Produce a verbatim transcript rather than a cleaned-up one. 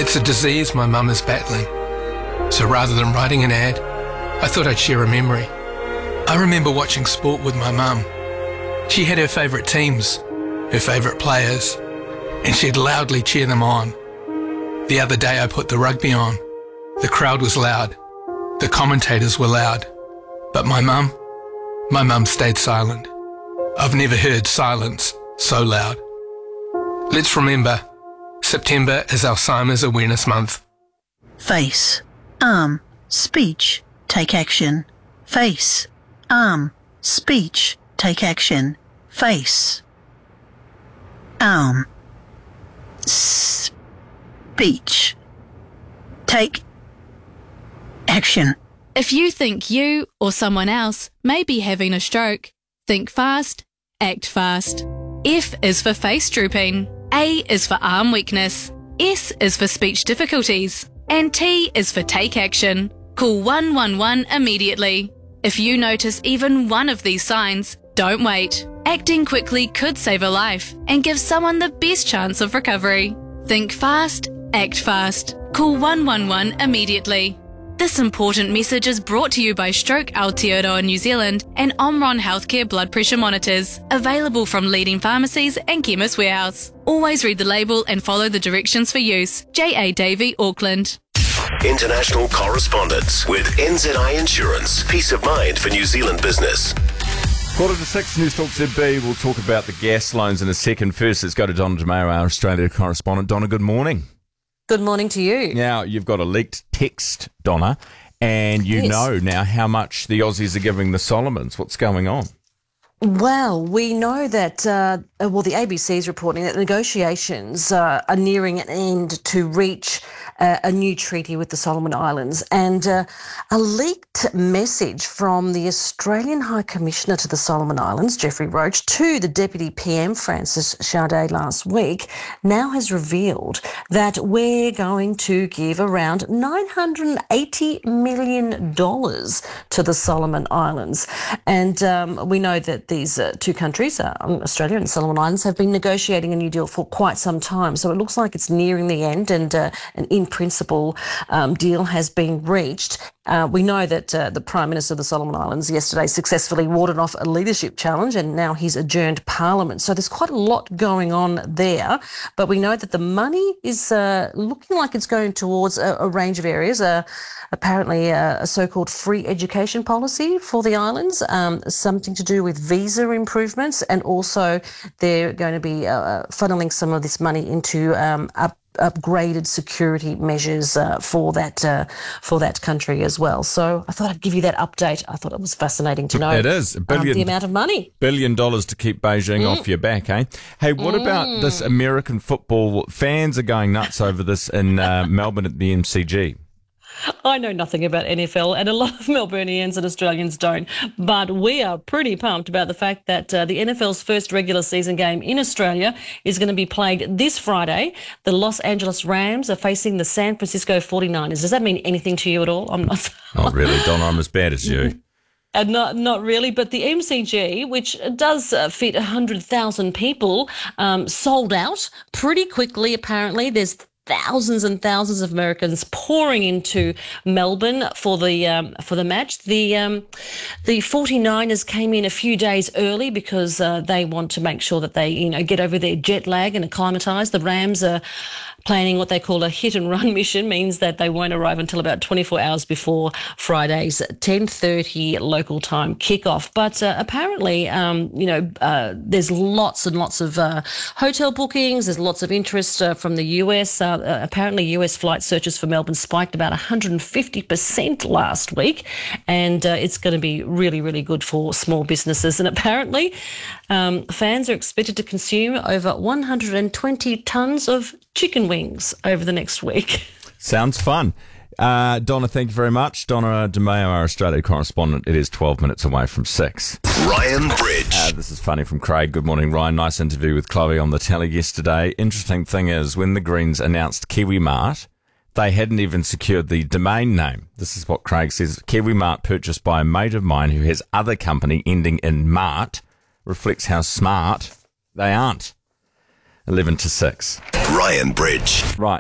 It's a disease my mum is battling. So rather than writing an ad, I thought I'd share a memory. I remember watching sport with my mum. She had her favourite teams, her favourite players, and she'd loudly cheer them on. The other day I put the rugby on. The crowd was loud. The commentators were loud. But my mum, my mum stayed silent. I've never heard silence so loud. Let's remember, September is Alzheimer's Awareness Month. Face, arm, speech, take action. Face, arm, speech, take action. Face, arm, speech, take action. If you think you or someone else may be having a stroke, think fast, act fast. F is for face drooping, A is for arm weakness, S is for speech difficulties, and T is for take action. Call one one one immediately. If you notice even one of these signs, don't wait. Acting quickly could save a life and give someone the best chance of recovery. Think fast, act fast. Call one one one immediately. This important message is brought to you by Stroke Aotearoa New Zealand and Omron Healthcare blood pressure monitors, available from leading pharmacies and Chemist Warehouse. Always read the label and follow the directions for use. J A Davey, Auckland. International correspondence with N Z I Insurance. Peace of mind for New Zealand business. Quarter to six, News Talk Z B. We'll talk about the gas loans in a second. First, let's go to Donna DeMayo, our Australia correspondent. Donna, good morning. Good morning to you. Now, you've got a leaked text, Donna, and you Yes. know now how much the Aussies are giving the Solomons. What's going on? Well, we know that, uh, well, the A B C is reporting that negotiations uh, are nearing an end to reach uh, a new treaty with the Solomon Islands. And uh, a leaked message from the Australian High Commissioner to the Solomon Islands, Jeffrey Roach, to the Deputy P M, Francis Sharday, last week, now has revealed that we're going to give around nine hundred eighty million dollars to the Solomon Islands. And um, we know that these uh, two countries, uh, Australia and Solomon Islands, have been negotiating a new deal for quite some time. So it looks like it's nearing the end, and uh, an in-principle um, deal has been reached. Uh, we know that uh, the Prime Minister of the Solomon Islands yesterday successfully warded off a leadership challenge, and now he's adjourned Parliament. So there's quite a lot going on there. But we know that the money is uh, looking like it's going towards a, a range of areas. Uh, apparently uh, a so-called free education policy for the islands, um, something to do with visa improvements, and also they're going to be uh, funneling some of this money into um, up upgraded security measures uh, for that uh, for that country as well. So I thought I'd give you that update. I thought it was fascinating to know. It is. A billion, um, the amount of money. Billion dollars to keep Beijing mm. off your back, eh? Hey, what mm. about this American football? Fans are going nuts over this in uh, Melbourne at the M C G. I know nothing about N F L, and a lot of Melburnians and Australians don't, but we are pretty pumped about the fact that uh, the N F L's first regular season game in Australia is going to be played this Friday. The Los Angeles Rams are facing the San Francisco forty-niners. Does that mean anything to you at all? I'm not. Not really, Donna. I'm as bad as you. Uh, not not really, but the M C G, which does uh, fit one hundred thousand people, um, sold out pretty quickly, apparently. There's thousands and thousands of Americans pouring into Melbourne for the um, for the match. The um, the forty-niners came in a few days early because uh, they want to make sure that they you know get over their jet lag and acclimatise. The Rams are planning what they call a hit and run mission, means that they won't arrive until about twenty-four hours before Friday's ten thirty local time kickoff. But uh, apparently, um, you know, uh, there's lots and lots of uh, hotel bookings. There's lots of interest uh, from the U S. Uh, uh, apparently, U S flight searches for Melbourne spiked about one hundred fifty percent last week, and uh, it's going to be really, really good for small businesses. And apparently, um, fans are expected to consume over one hundred twenty tonnes of chicken wings over the next week. Sounds fun. Uh, Donna, thank you very much. Donna DeMayo, our Australia correspondent. It is twelve minutes away from six. Ryan Bridge. Uh, this is funny from Craig. Good morning, Ryan. Nice interview with Chloe on the telly yesterday. Interesting thing is, when the Greens announced KiwiMart, they hadn't even secured the domain name. This is what Craig says. KiwiMart, purchased by a mate of mine who has other company ending in Mart, reflects how smart they aren't. eleven to six. Ryan Bridge. Right.